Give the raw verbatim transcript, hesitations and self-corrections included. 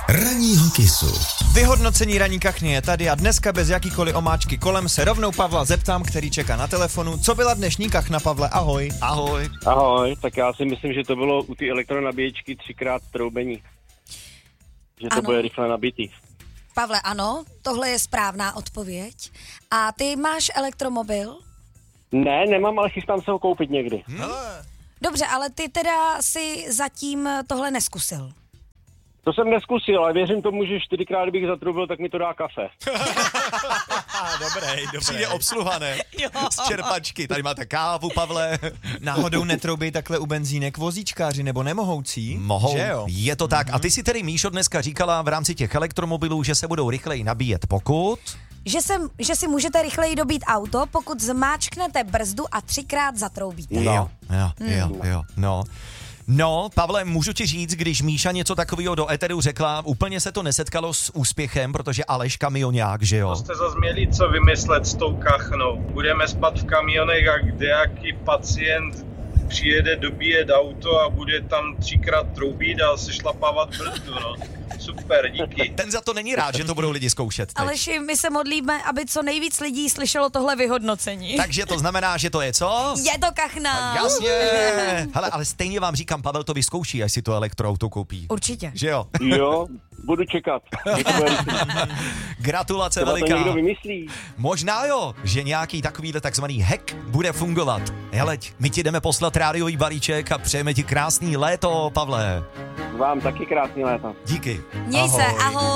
Ranního kysu. Vyhodnocení ranní kachny je tady a dneska bez jakýkoliv omáčky kolem se rovnou Pavla zeptám, který čeká na telefonu. Co byla dnešní kachna, Pavle? Ahoj. Ahoj. Ahoj, tak já si myslím, že to bylo u té elektronabíječky třikrát troubení. Že to Ano. bude rychle nabitý. Pavle, ano, tohle je správná odpověď. A ty máš elektromobil? Ne, nemám, ale chystám se ho koupit někdy. Hm? Dobře, ale ty teda si zatím tohle neskusil. To jsem neskusil, ale věřím tomu, že čtyřikrát, kdybych zatroubil, tak mi to dá kafe. Dobrý, dobrý. Přijde obsluha, ne? Jo. Z čerpačky. Tady máte kávu, Pavle. Náhodou netroubí takhle u benzínek vozíčkáři nebo nemohoucí? Mohou. Že jo? Je to tak. A ty si tedy, Míšo, dneska říkala v rámci těch elektromobilů, že se budou rychleji nabíjet, pokud... Že, sem, že si můžete rychleji dobít auto, pokud zmáčknete brzdu a třikrát zatroubíte. No. Jo, jo, jo, jo, no. No, Pavle, můžu ti říct, když Míša něco takového do éteru řekla, úplně se to nesetkalo s úspěchem, protože Aleš kamionák, že jo? To jste zase měli co vymyslet s tou kachnou. Budeme spát v kamionech a kdejaký pacient přijede dobíjet auto a bude tam třikrát troubit a sešlapávat brzdu, no. Super, díky. Ten za to není rád, že to budou lidi zkoušet teď. Aleši, my se modlíme, aby co nejvíc lidí slyšelo tohle vyhodnocení. Takže to znamená, že to je co? Je to kachna. Jasně. Hele, ale stejně vám říkám, Pavel to vyzkouší, až si to elektroauto koupí. Určitě. Že jo? Jo, budu čekat. že to bude rychlý. Gratulace Třeba to veliká. někdo vymyslí. Možná jo, že nějaký takovýhle takzvaný hack bude fungovat. Heleď, my ti jdeme poslat rádiový balíček a přejeme ti krásný léto, Pavle. Vám taky krásný léta. Díky. Měj se, ahoj.